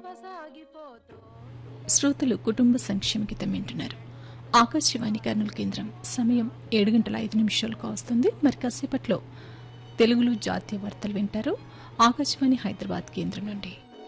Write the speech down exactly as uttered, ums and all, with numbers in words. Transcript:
శ్రోతలు కుటుంబ సంక్షేమ గీతం వింటున్నారు. ఆకాశవాణి కర్నూలు కేంద్రం సమయం ఏడు గంటల ఐదు నిమిషాలకు వస్తుంది. మరి కాసేపట్లో తెలుగులో జాతీయ వార్తలు వింటారు ఆకాశవాణి హైదరాబాద్ కేంద్రం నుండి.